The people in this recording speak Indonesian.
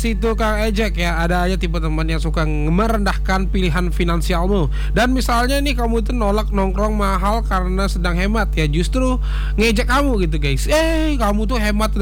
Situ Kang Ejek ya, ada aja tipe teman yang suka merendahkan pilihan finansialmu. Dan misalnya nih kamu tuh nolak nongkrong mahal karena sedang hemat ya, justru ngejek kamu gitu guys. Kamu tuh hemat